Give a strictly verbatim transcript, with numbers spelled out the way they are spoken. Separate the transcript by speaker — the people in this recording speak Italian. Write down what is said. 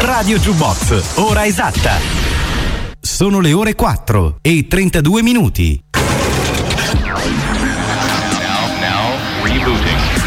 Speaker 1: Radio Jukebox, ora esatta. Sono le ore quattro e trentadue minuti.
Speaker 2: Now, now, rebooting.